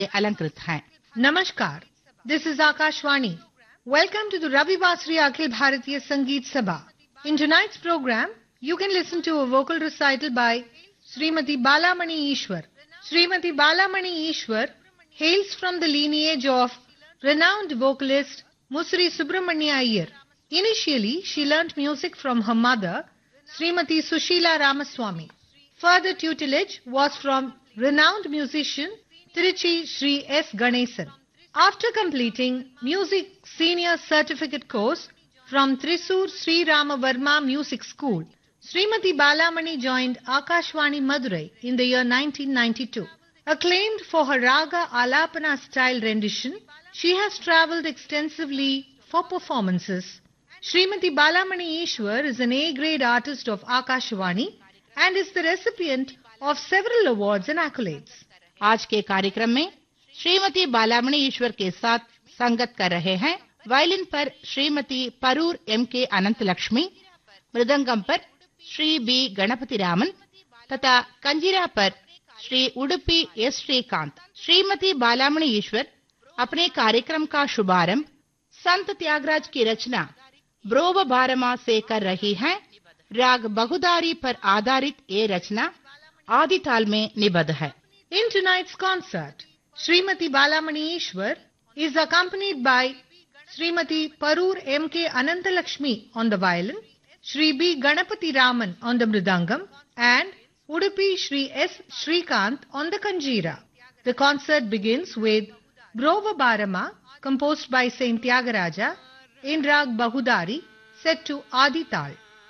अलंकृत हैं। नमस्कार, this is Akashvani. Welcome to the Ravi Vasri Akhil Bharatiya Sangeet Sabha. In tonight's program, you can listen to a vocal recital by Srimati Balamani Ishwar. Srimati Balamani Ishwar hails from the lineage of renowned vocalist Musri Subramanya Iyer. Initially, she learnt music from her mother, Srimati Sushila Ramaswamy. Further tutelage was from renowned musician Tiruchi Sri S. Ganesan. After completing music senior certificate course from Thrissur Sri Rama Varma Music School, Srimati Balamani joined Akashvani Madurai in the year 1992. Acclaimed for her Raga Alapana style rendition, she has travelled extensively for performances. Srimati Balamani Ishwar is an A-grade artist of Akashvani and is the recipient of several awards and accolades. आज के कार्यक्रम में श्रीमती बालामणि ईश्वर के साथ संगत कर रहे हैं वायलिन पर श्रीमती परूर एम के अनंत लक्ष्मी, मृदंगम पर श्री बी गणपति रामन तथा कंजीरा पर श्री उडुपी एस श्रीकांत। श्रीमती बालामणि ईश्वर अपने कार्यक्रम का शुभारंभ संत त्यागराज की रचना ब्रोव बारमा से कर रही हैं। राग बहुदारी पर आधारित ये रचना आदि ताल में निबद्ध है। In tonight's concert, Srimati Balamani Ishwar is accompanied by Srimati Parur M.K. Anantalakshmi on the violin, Shri B. Ganapati Raman on the mridangam, and Udupi Shri S. Shrikant on the kanjira. The concert begins with Brova Barama, composed by Saint Tyagaraja, in Rag Bahudari, set to Adi Tal.